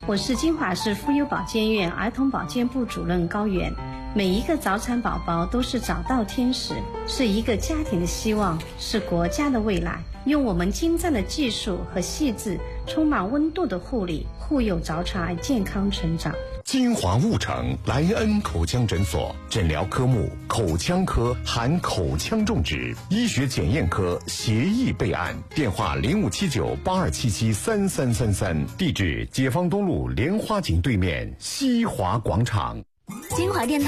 我是金华市妇幼保健院儿童保健部主任高原。每一个早产宝宝都是早稻天使，是一个家庭的希望，是国家的未来。用我们精湛的技术和细致、充满温度的护理，护佑早产儿健康成长。 金华雾城莱恩口腔诊所，诊疗科目口腔科含口腔种植，医学检验科协议备案。电话057982773333，地址解放东路莲花井对面西华广场。 金华电台